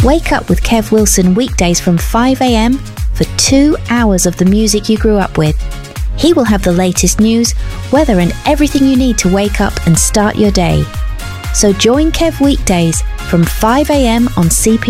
Wake up with Kev Wilson weekdays from 5 a.m. for 2 hours of the music you grew up with. He will have the latest news, weather and everything you need to wake up and start your day. So join Kev weekdays from 5 a.m. on CP